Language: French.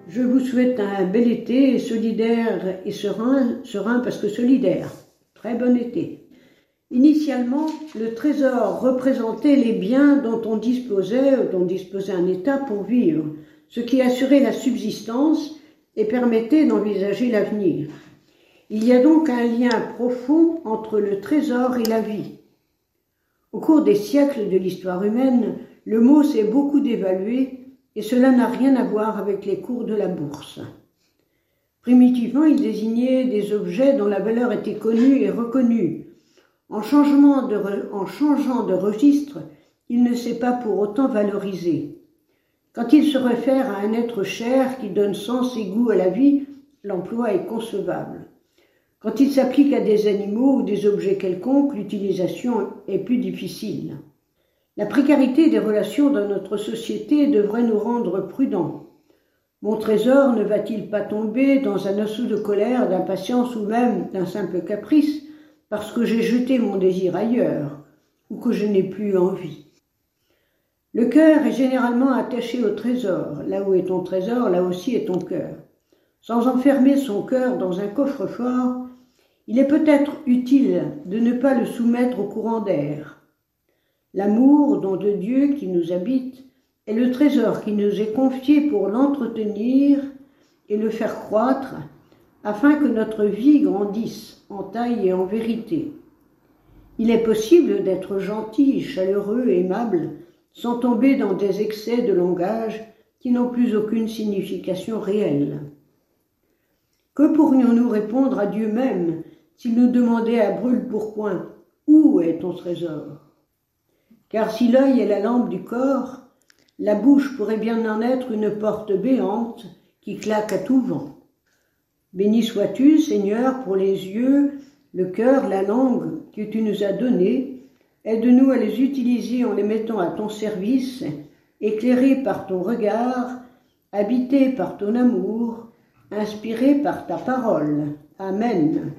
Je vous souhaite un bel été, solidaire et serein parce que solidaire. Très bon été. Initialement, le trésor représentait les biens dont disposait un État pour vivre, ce qui assurait la subsistance et permettait d'envisager l'avenir. Il y a donc un lien profond entre le trésor et la vie. Au cours des siècles de l'histoire humaine, le mot s'est beaucoup dévalué et cela n'a rien à voir avec les cours de la bourse. Primitivement, il désignait des objets dont la valeur était connue et reconnue. En changeant de registre, il ne s'est pas pour autant valorisé. Quand il se réfère à un être cher qui donne sens et goût à la vie, l'emploi est concevable. Quand il s'applique à des animaux ou des objets quelconques, l'utilisation est plus difficile. La précarité des relations dans notre société devrait nous rendre prudents. Mon trésor ne va-t-il pas tomber dans un assaut de colère, d'impatience ou même d'un simple caprice parce que j'ai jeté mon désir ailleurs ou que je n'ai plus envie? Le cœur est généralement attaché au trésor. Là où est ton trésor, là aussi est ton cœur. Sans enfermer son cœur dans un coffre-fort, il est peut-être utile de ne pas le soumettre au courant d'air. L'amour, don de Dieu qui nous habite, est le trésor qui nous est confié pour l'entretenir et le faire croître, afin que notre vie grandisse en taille et en vérité. Il est possible d'être gentil, chaleureux, aimable, sans tomber dans des excès de langage qui n'ont plus aucune signification réelle. Que pourrions-nous répondre à Dieu même s'il nous demandait à brûle-pourpoint « Où est ton trésor ?» Car si l'œil est la lampe du corps, la bouche pourrait bien en être une porte béante qui claque à tout vent. Béni sois-tu, Seigneur, pour les yeux, le cœur, la langue que tu nous as donnés. Aide-nous à les utiliser en les mettant à ton service, éclairés par ton regard, habités par ton amour, inspirés par ta parole. Amen.